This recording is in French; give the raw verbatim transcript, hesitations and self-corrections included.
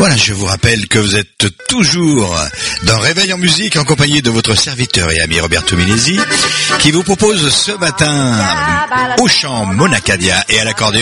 Voilà, je vous rappelle que vous êtes toujours dans Réveil en musique en compagnie de votre serviteur et ami Roberto Minesi qui vous propose ce matin au chant Mona Cadia et à l'accordéon